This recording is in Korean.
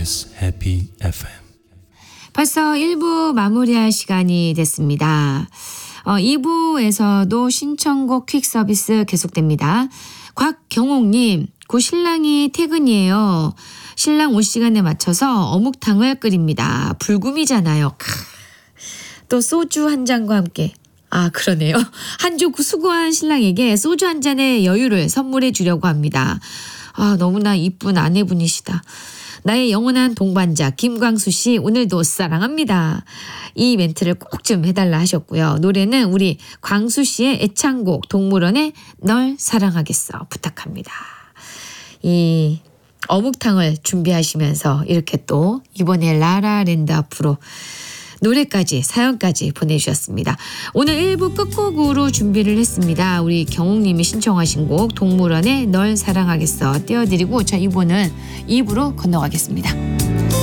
KBS 해피 FM. 벌써 1부 마무리할 시간이 됐습니다. 2부에서도 신청곡 퀵 서비스 계속됩니다. 곽경옥님, 곧 신랑이 퇴근이에요. 신랑 올 시간에 맞춰서 어묵탕을 끓입니다. 불금이잖아요. 또 소주 한 잔과 함께. 아, 그러네요. 한 주 수고한 신랑에게 소주 한 잔의 여유를 선물해 주려고 합니다. 아, 너무나 이쁜 아내분이시다. 나의 영원한 동반자 김광수 씨, 오늘도 사랑합니다. 이 멘트를 꼭 좀 해달라 하셨고요. 노래는 우리 광수 씨의 애창곡 동물원의 널 사랑하겠어 부탁합니다. 이 어묵탕을 준비하시면서 이렇게 또 이번에 라라랜드 앞으로 노래까지 사연까지 보내주셨습니다. 오늘 1부 끝곡으로 준비를 했습니다. 우리 경옥님이 신청하신 곡 동물원의 널 사랑하겠어 띄워드리고 자, 이번은 2부로 건너가겠습니다.